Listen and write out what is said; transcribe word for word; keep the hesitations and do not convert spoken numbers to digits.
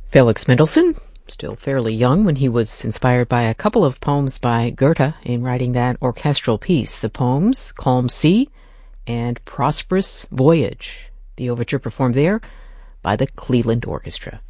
Felix Mendelssohn, still fairly young when he was inspired by a couple of poems by Goethe in writing that orchestral piece. The poems, Calm Sea and Prosperous Voyage. The overture performed there by the Cleveland Orchestra.